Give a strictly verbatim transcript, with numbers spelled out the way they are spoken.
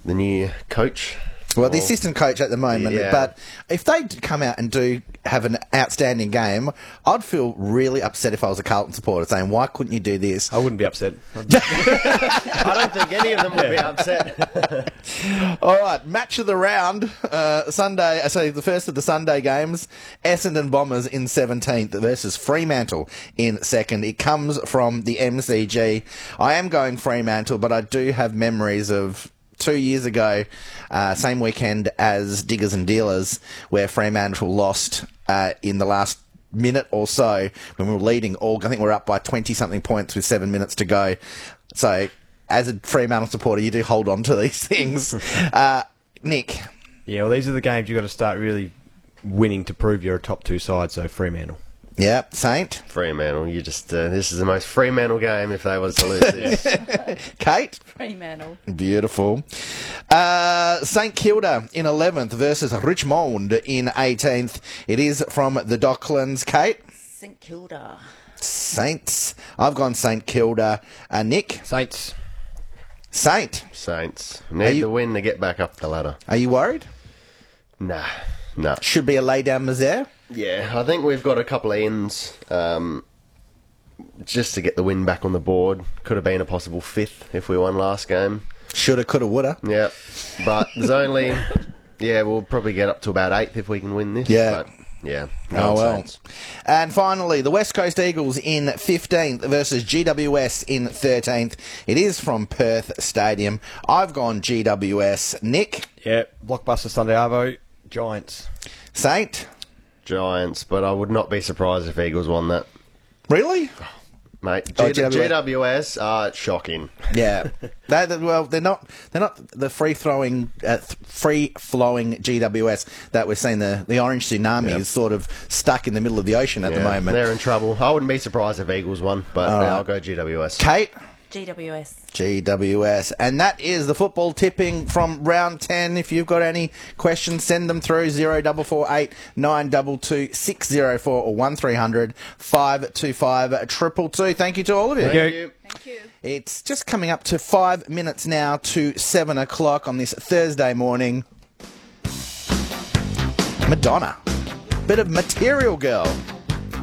the new coach. Well, the assistant coach at the moment, Yeah. but if they come out and do have an outstanding game, I'd feel really upset if I was a Carlton supporter saying, why couldn't you do this? I wouldn't be upset. I don't think any of them would be upset. All right, match of the round, uh, Sunday, uh, so the first of the Sunday games, Essendon Bombers in seventeenth versus Fremantle in second. It comes from the M C G. I am going Fremantle, but I do have memories of two years ago, uh, same weekend as Diggers and Dealers, where Fremantle lost uh, in the last minute or so when we were leading all. I think we we're up by twenty-something points with seven minutes to go. So, as a Fremantle supporter, you do hold on to these things. Uh, Nick? Yeah, well, these are the games you've got to start really winning to prove you're a top two side, so Fremantle. Yeah, Saint? Fremantle, you just, uh, this is the most Fremantle game if they was to lose this. Kate? Fremantle. Beautiful. Uh, St Kilda in eleventh versus Richmond in eighteenth. It is from the Docklands. Kate? St Kilda. Saints. I've gone St Kilda. Uh, Nick? Saints. Saint. Saints. Need you- the win to get back up the ladder. Are you worried? Nah, nah. Should be a lay down misère. Yeah, I think we've got a couple of ends um, just to get the win back on the board. Could have been a possible fifth if we won last game. Shoulda, coulda, woulda. Yeah, but there's only... Yeah, we'll probably get up to about eighth if we can win this. Yeah. But, yeah. Oh, well. Saints. And finally, the West Coast Eagles in fifteenth versus G W S in thirteenth. It is from Perth Stadium. I've gone G W S. Nick? Yeah, Blockbuster Sunday Arvo, Giants. Saint? Giants, but I would not be surprised if Eagles won that. Really? Mate, Oh, G- G W S. G W S are shocking. Yeah, they, they- well, they're not. They're not the free throwing, uh, th- free flowing G W S that we're seeing. The the orange tsunami Yep. is sort of stuck in the middle of the ocean at the Yeah, moment. They're in trouble. I wouldn't be surprised if Eagles won, but All yeah, right. I'll go G W S. Kate, G W S. G W S, and that is the football tipping from round ten. If you've got any questions, send them through zero double four eight nine double two six zero four or one three hundred five two five triple two. Thank you to all of you. Thank you. Thank you. It's just coming up to five minutes now to seven o'clock on this Thursday morning. Madonna. Bit of Material Girl.